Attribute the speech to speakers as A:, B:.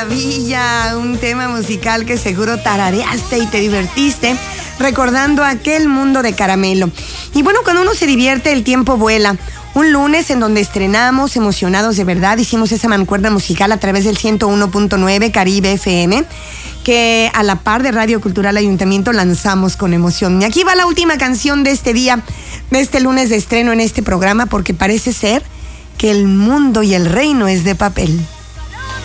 A: maravilla! Un tema musical que seguro tarareaste y te divertiste recordando aquel mundo de Caramelo. Y bueno, cuando uno se divierte, el tiempo vuela. Un lunes en donde estrenamos, emocionados de verdad, hicimos esa mancuerna musical a través del 101.9 Caribe FM, que a la par de Radio Cultural Ayuntamiento lanzamos con emoción. Y aquí va la última canción de este día, de este lunes de estreno en este programa, porque parece ser que el mundo y el reino es de papel.